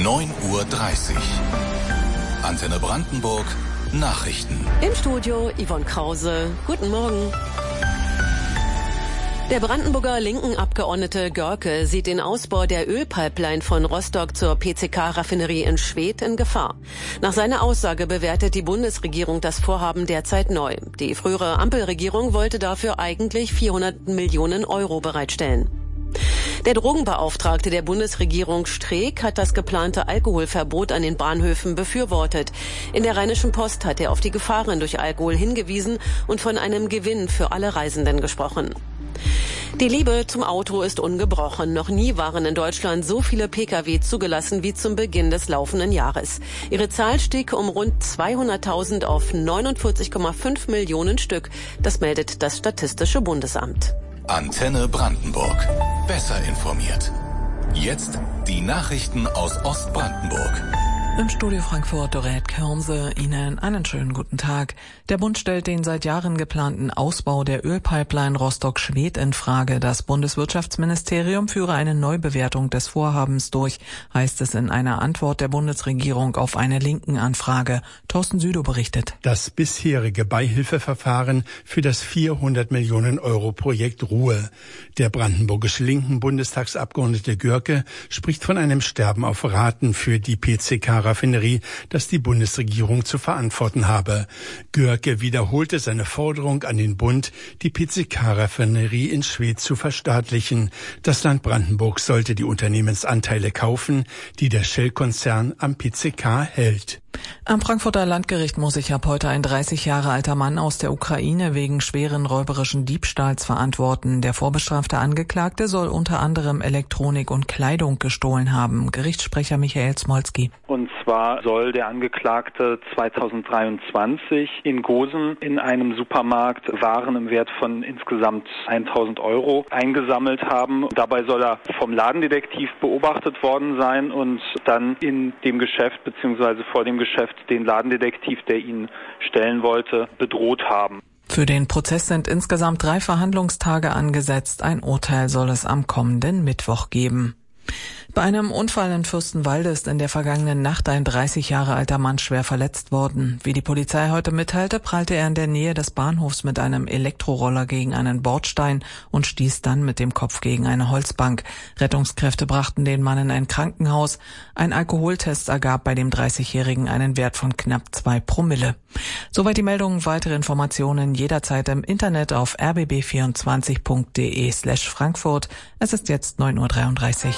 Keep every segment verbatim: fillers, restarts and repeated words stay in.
neun Uhr dreißig. Antenne Brandenburg, Nachrichten. Im Studio Yvonne Krause. Guten Morgen. Der Brandenburger Linken-Abgeordnete Görke sieht den Ausbau der Ölpipeline von Rostock zur P C K-Raffinerie in Schwedt in Gefahr. Nach seiner Aussage bewertet die Bundesregierung das Vorhaben derzeit neu. Die frühere Ampelregierung wollte dafür eigentlich vierhundert Millionen Euro bereitstellen. Der Drogenbeauftragte der Bundesregierung Streeck hat das geplante Alkoholverbot an den Bahnhöfen befürwortet. In der Rheinischen Post hat er auf die Gefahren durch Alkohol hingewiesen und von einem Gewinn für alle Reisenden gesprochen. Die Liebe zum Auto ist ungebrochen. Noch nie waren in Deutschland so viele Pkw zugelassen wie zum Beginn des laufenden Jahres. Ihre Zahl stieg um rund zweihunderttausend auf neunundvierzig Komma fünf Millionen Stück. Das meldet das Statistische Bundesamt. Antenne Brandenburg. Besser informiert. Jetzt die Nachrichten aus Ostbrandenburg. Im Studio Frankfurt Dorät Körnse, Ihnen einen schönen guten Tag. Der Bund stellt den seit Jahren geplanten Ausbau der Ölpipeline Rostock-Schwedt in Frage. Das Bundeswirtschaftsministerium führe eine Neubewertung des Vorhabens durch, heißt es in einer Antwort der Bundesregierung auf eine Linken-Anfrage. Thorsten Südow berichtet. Das bisherige Beihilfeverfahren für das vierhundert Millionen Euro Projekt Ruhe. Der brandenburgische Linken-Bundestagsabgeordnete Görke spricht von einem Sterben auf Raten für die P C K-Raffinerie, das die Bundesregierung zu verantworten habe. Görke wiederholte seine Forderung an den Bund, die P C K-Raffinerie in Schwedt zu verstaatlichen. Das Land Brandenburg sollte die Unternehmensanteile kaufen, die der Shell-Konzern am P C K hält. Am Frankfurter Landgericht muss sich ab heute ein dreißig Jahre alter Mann aus der Ukraine wegen schweren räuberischen Diebstahls verantworten. Der vorbestrafte Angeklagte soll unter anderem Elektronik und Kleidung gestohlen haben. Gerichtssprecher Michael Smolski. Und zwar soll der Angeklagte zweitausenddreiundzwanzig in Gosen in einem Supermarkt Waren im Wert von insgesamt tausend Euro eingesammelt haben. Dabei soll er vom Ladendetektiv beobachtet worden sein und dann in dem Geschäft bzw. vor dem Geschäft den Ladendetektiv, der ihn stellen wollte, bedroht haben. Für den Prozess sind insgesamt drei Verhandlungstage angesetzt. Ein Urteil soll es am kommenden Mittwoch geben. Bei einem Unfall in Fürstenwalde ist in der vergangenen Nacht ein dreißig Jahre alter Mann schwer verletzt worden. Wie die Polizei heute mitteilte, prallte er in der Nähe des Bahnhofs mit einem Elektroroller gegen einen Bordstein und stieß dann mit dem Kopf gegen eine Holzbank. Rettungskräfte brachten den Mann in ein Krankenhaus. Ein Alkoholtest ergab bei dem dreißigjährigen einen Wert von knapp zwei Promille. Soweit die Meldungen. Weitere Informationen jederzeit im Internet auf r b b vierundzwanzig punkt d e slash Frankfurt. Es ist jetzt neun Uhr dreiunddreißig.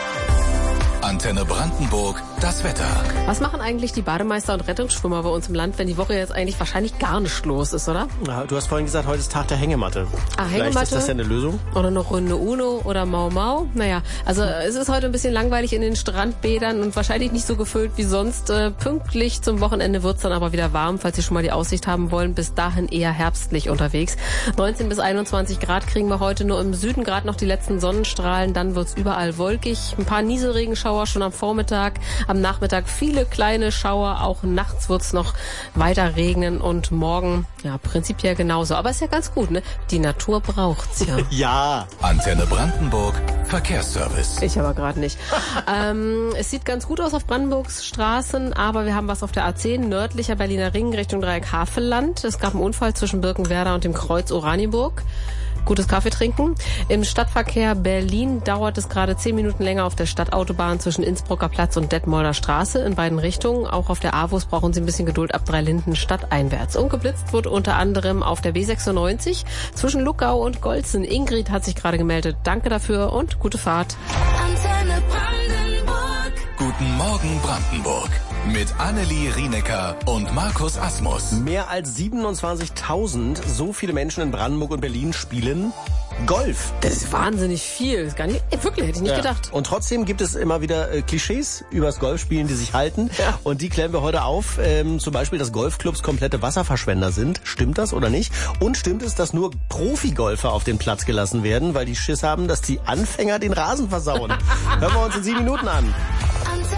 Antenne Brandenburg, das Wetter. Was machen eigentlich die Bademeister und Rettungsschwimmer bei uns im Land, wenn die Woche jetzt eigentlich wahrscheinlich gar nicht los ist, oder? Ja, du hast vorhin gesagt, heute ist Tag der Hängematte. Ah, Vielleicht Hängematte. ist das ja eine Lösung? Oder noch Runde Uno oder Mau Mau. Naja, also es ist heute ein bisschen langweilig in den Strandbädern und wahrscheinlich nicht so gefüllt wie sonst. Äh, pünktlich zum Wochenende wird's dann aber wieder warm, falls Sie schon mal die Aussicht haben wollen. Bis dahin eher herbstlich unterwegs. neunzehn bis einundzwanzig Grad kriegen wir heute, nur im Süden gerade noch die letzten Sonnenstrahlen. Dann wird's überall wolkig. Ein paar Nieselregenschauer schon am Vormittag. Am Nachmittag viele kleine Schauer. Auch nachts wird's noch weiter regnen und morgen, ja, prinzipiell genauso. Aber ist ja ganz gut, ne? Die Natur braucht's ja. Ja. Antenne Brandenburg, Verkehrsservice. Ich aber gerade nicht. ähm, es sieht ganz gut aus auf Brandenburgs Straßen, aber wir haben was auf der A zehn, nördlicher Berliner Ring Richtung Dreieck Havelland. Es gab einen Unfall zwischen Birkenwerder und dem Kreuz Oranienburg. Gutes Kaffee trinken. Im Stadtverkehr Berlin dauert es gerade zehn Minuten länger auf der Stadtautobahn zwischen Innsbrucker Platz und Detmolder Straße in beiden Richtungen. Auch auf der A W U S brauchen Sie ein bisschen Geduld ab Dreilinden stadteinwärts. Und geblitzt wird unter anderem auf der B sechsundneunzig zwischen Luckau und Golzen. Ingrid hat sich gerade gemeldet. Danke dafür und gute Fahrt. Antenne Brandenburg. Guten Morgen Brandenburg. Mit Annelie Rienecker und Markus Asmus. Mehr als siebenundzwanzigtausend, so viele Menschen in Brandenburg und Berlin spielen Golf. Das ist wahnsinnig viel. Das ist gar nicht, ey, wirklich, hätte ich nicht Ja. gedacht. Und trotzdem gibt es immer wieder äh, Klischees übers Golfspielen, die sich halten. Ja. Und die klären wir heute auf. Ähm, zum Beispiel, dass Golfclubs komplette Wasserverschwender sind. Stimmt das oder nicht? Und stimmt es, dass nur Profigolfer auf den Platz gelassen werden, weil die Schiss haben, dass die Anfänger den Rasen versauen? Hören wir uns in sieben Minuten an.